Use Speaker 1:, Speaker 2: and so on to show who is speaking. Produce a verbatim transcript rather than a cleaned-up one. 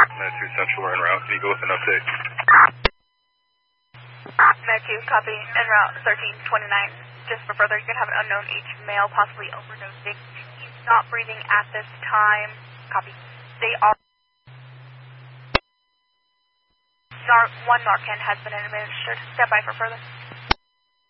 Speaker 1: Med two Central, we're en route. Can you go with an update?
Speaker 2: Med two, copy. En route thirteen twenty-nine. Just for further, you can have an unknown age male possibly overdosing. He's not breathing at this time. Copy. They are... Nar one Narcan has been administered. Step by for further.